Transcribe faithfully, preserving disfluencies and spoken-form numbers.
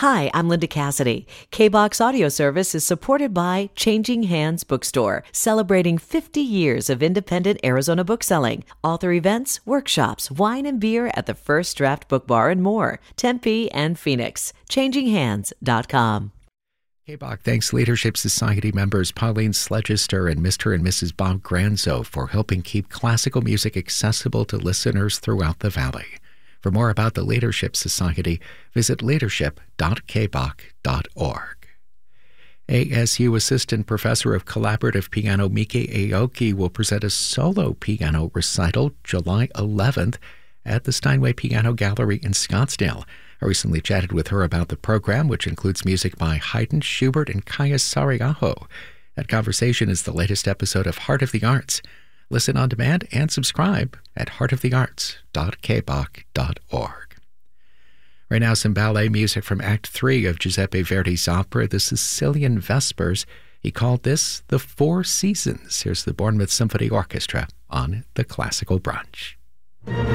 Hi, I'm Linda Cassidy. K-BOX Audio Service is supported by Changing Hands Bookstore, celebrating fifty years of independent Arizona bookselling. Author events, workshops, wine and beer at the First Draft Book Bar and more. Tempe and Phoenix. changing hands dot com. K-BOX thanks Leadership Society members Pauline Sledgister and Mister and Missus Bob Granzo for helping keep classical music accessible to listeners throughout the Valley. For more about the Leadership Society, visit leadership dot k box dot org. A S U Assistant Professor of Collaborative Piano Miki Aoki will present a solo piano recital July eleventh at the Steinway Piano Gallery in Scottsdale. I recently chatted with her about the program, which includes music by Haydn, Schubert, and Kaya Sariaho. That conversation is the latest episode of Heart of the Arts. Listen on demand and subscribe at heart of the arts dot k box dot org. Right now, some ballet music from Act three of Giuseppe Verdi's opera, The Sicilian Vespers. He called this The Four Seasons. Here's the Bournemouth Symphony Orchestra on the Classical Brunch.